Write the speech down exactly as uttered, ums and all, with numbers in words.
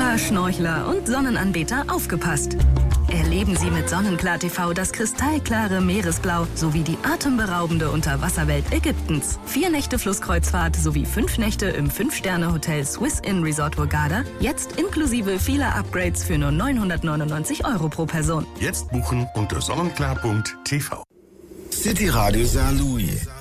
Taucher, Schnorchler und Sonnenanbeter aufgepasst. Erleben Sie mit Sonnenklar T V das kristallklare Meeresblau sowie die atemberaubende Unterwasserwelt Ägyptens. Vier Nächte Flusskreuzfahrt sowie fünf Nächte im Fünf-Sterne-Hotel Swiss Inn Resort Hurghada. Jetzt inklusive vieler Upgrades für nur neunhundertneunundneunzig Euro pro Person. Jetzt buchen unter sonnenklar punkt t v. City Radio Saarlouis.